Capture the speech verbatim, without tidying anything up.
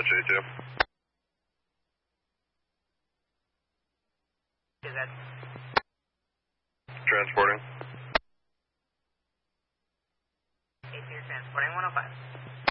J two. Is that Transporting. A two transporting one oh five?